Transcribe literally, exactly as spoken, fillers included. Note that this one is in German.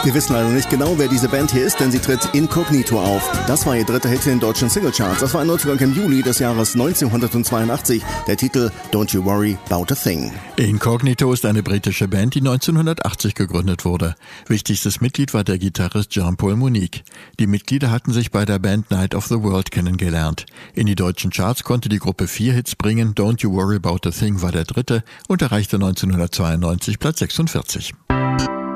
Wir wissen leider nicht genau, wer diese Band hier ist, denn sie tritt inkognito auf. Das war ihr dritter Hit in den deutschen Singlecharts. Das war ein Neuzugang im Juli des Jahres neunzehnhundertzweiundachtzig. Der Titel Don't You Worry About a Thing. Inkognito ist eine britische Band, die neunzehnhundertachtzig gegründet wurde. Wichtigstes Mitglied war der Gitarrist Jean-Paul Monique. Die Mitglieder hatten sich bei der Band Night of the World kennengelernt. In die deutschen Charts konnte die Gruppe vier Hits bringen. Don't You Worry About a Thing war der dritte und erreichte neunzehnhundertzweiundneunzig Platz sechsundvierzig.